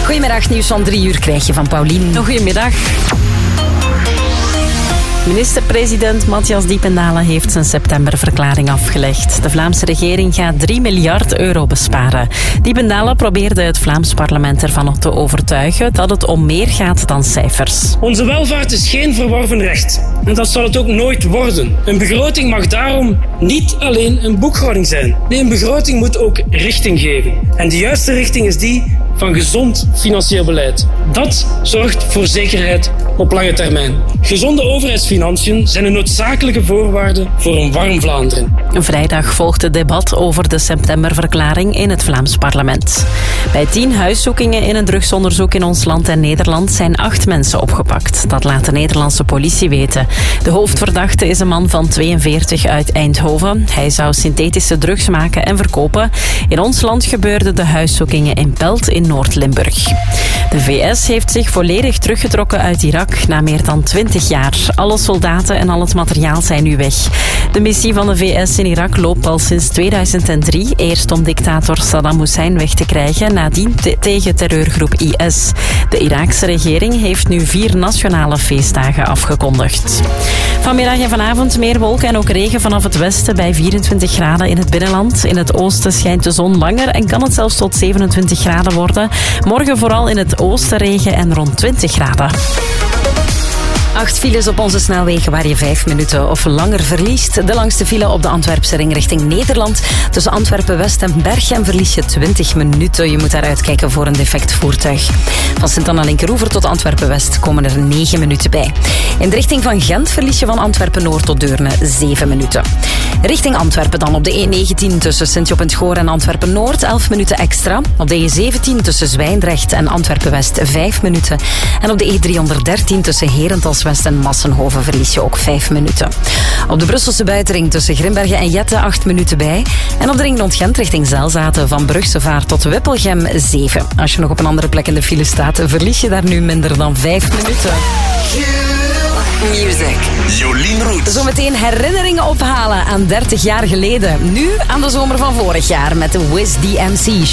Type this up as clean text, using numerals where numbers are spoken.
Goedemiddag, nieuws van 3 uur krijg je van Paulien. Goedemiddag. Minister-president Matthias Diependalen heeft zijn septemberverklaring afgelegd. De Vlaamse regering gaat 3 miljard euro besparen. Diependalen probeerde het Vlaams parlement ervan te overtuigen dat het om meer gaat dan cijfers. Onze welvaart is geen verworven recht. En dat zal het ook nooit worden. Een begroting mag daarom niet alleen een boekhouding zijn. Nee, een begroting moet ook richting geven. En de juiste richting is die van gezond financieel beleid. Dat zorgt voor zekerheid op lange termijn. Gezonde overheidsfinanciën zijn een noodzakelijke voorwaarde voor een warm Vlaanderen. Vrijdag volgt het debat over de septemberverklaring in het Vlaams parlement. Bij 10 huiszoekingen in een drugsonderzoek in ons land en Nederland zijn 8 mensen opgepakt. Dat laat de Nederlandse politie weten. De hoofdverdachte is een man van 42 uit Eindhoven. Hij zou synthetische drugs maken en verkopen. In ons land gebeurden de huiszoekingen in Pelt in Noord-Limburg. De VS heeft zich volledig teruggetrokken uit Irak na meer dan 20 jaar. Alle soldaten en al het materiaal zijn nu weg. De missie van de VS in Irak loopt al sinds 2003. Eerst om dictator Saddam Hussein weg te krijgen, nadien tegen terreurgroep IS. De Iraakse regering heeft nu 4 nationale feestdagen afgekondigd. Vanmiddag en vanavond meer wolken en ook regen vanaf het westen bij 24 graden in het binnenland. In het oosten schijnt de zon langer en kan het zelfs tot 27 graden worden. Morgen vooral in het oosten regen en rond 20 graden. 8 files op onze snelwegen waar je 5 minuten of langer verliest. De langste file op de Antwerpse ring richting Nederland. Tussen Antwerpen-West en Berchem verlies je 20 minuten. Je moet daar uitkijken voor een defect voertuig. Van Sint-Anna-Linkeroever tot Antwerpen-West komen er 9 minuten bij. In de richting van Gent verlies je van Antwerpen-Noord tot Deurne 7 minuten. Richting Antwerpen dan op de E19 tussen Sint-Job-en-het-Goor en Antwerpen-Noord 11 minuten extra. Op de E17 tussen Zwijndrecht en Antwerpen-West 5 minuten. En op de E313 tussen Herentals West en Massenhoven verlies je ook 5 minuten. Op de Brusselse buitenring tussen Grimbergen en Jette 8 minuten bij. En op de ring rond Gent richting Zelzaten van Brugse Vaart tot Wippelgem 7. Als je nog op een andere plek in de file staat, verlies je daar nu minder dan 5 minuten. Music. Jolien Roets. Zometeen herinneringen ophalen aan 30 jaar geleden. Nu aan de zomer van vorig jaar met de Wiz DMC.